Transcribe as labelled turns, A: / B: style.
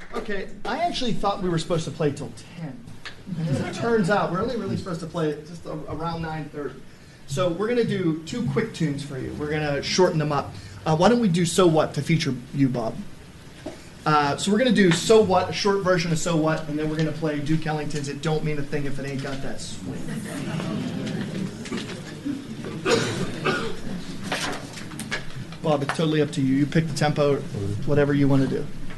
A: Okay, I actually thought we were supposed to play till 10. And as it turns out, we're only really supposed to play just around 9:30. So we're going to do 2 quick tunes for you. We're going to shorten them up. Why don't we do So What to feature you, Bob? So we're going to do So What, a short version of So What, and then we're going to play Duke Ellington's It Don't Mean a Thing If It Ain't Got That Swing. Bob, it's totally up to you. You pick the tempo, whatever you want to do.